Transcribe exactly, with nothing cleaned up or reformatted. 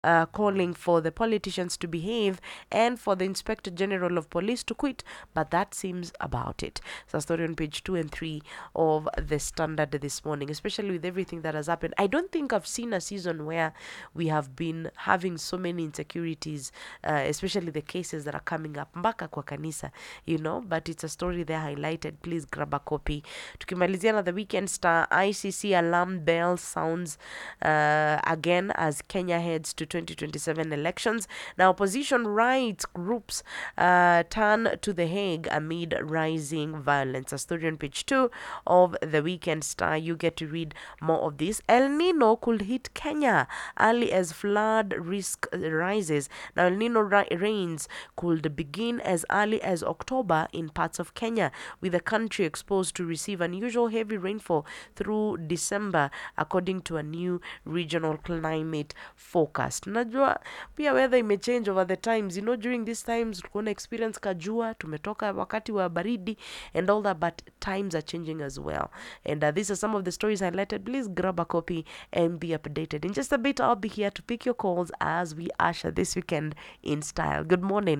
uh, calling for the politicians to behave and for the Inspector General of Police to quit, but that seems about it. So, story on page two and three of the Standard this morning, especially with everything that has happened. I don't think I've seen a season where we have been having so many insecurities, uh, especially the cases that are coming up mpaka kwa kanisa, you know, but it's a story there highlighted. Please grab a copy. Tukimalizia na the Weekend Star, I C C alarm bell sounds uh, again as Kenya heads to twenty twenty-seven elections. Now, opposition rights groups uh, turn to The Hague amid rising violence. A story on page two of the Weekend Star. You get to read more of this. El Nino could hit Kenya early as flood risk rises. Now, El Nino ra- rains could begin as early as October in parts of Kenya, with the country exposed to receive unusual heavy rainfall through December, according to a new regional climate forecast. Najua pia weather imechange over the times, you know, during these times tulikuwa na experience kajua, tumetoka wakati wa baridi and all that, but times are changing as well. And uh, these are some of the stories highlighted. Please grab a copy and be updated. In just a bit, I'll be here to pick your calls as we usher this weekend in style. Good morning.